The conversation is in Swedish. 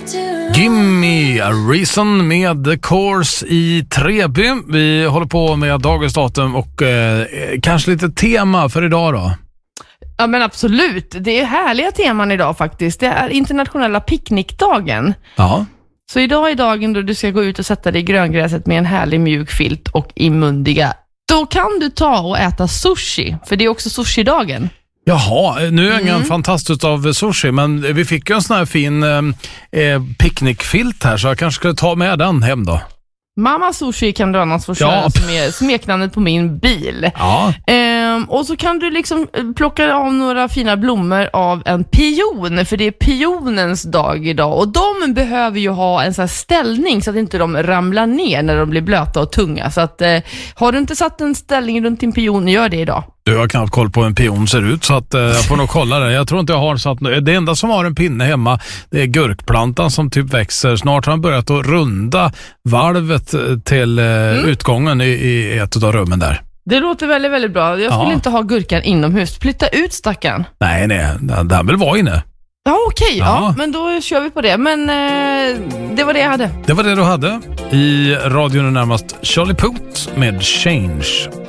Gimme a reason med The Course i Treby. Vi håller på med dagens datum och kanske lite tema för idag då. Ja men absolut, det är härliga teman idag faktiskt. Det är internationella picknickdagen. Ja. Så idag är dagen då du ska gå ut och sätta dig i gröngräset med en härlig mjuk filt och inmundiga. Då kan du ta och äta sushi, för det är också sushi-dagen. Jaha, nu är jag ingen fantastisk av sushi, men vi fick ju en sån här fin picknickfilt här, så jag kanske skulle ta med den hem då. Mamma Sushi kan du annars få köra, som är smeknamnet på min bil. Ja. Och så kan du liksom plocka av några fina blommor av en pion, för det är pionens dag idag. Och de behöver ju ha en sån här ställning så att inte de ramlar ner när de blir blöta och tunga. Så att har du inte satt en ställning runt din pion, gör det idag. Du har knappt koll på en pion ser ut, så att jag får nog kolla det. Jag tror inte jag har satt. Det enda som har en pinne hemma, det är gurkplantan som typ växer. Snart har han börjat att runda valvet till utgången i ett av rummen där. Det låter väldigt, väldigt bra. Jag skulle inte ha gurkan inomhus. Flytta ut stackarn. Nej, den vill vara inne. Ja, okej. Ja, men då kör vi på det. Men det var det jag hade. Det var det du hade. I radion är närmast Charlie Puth med Change.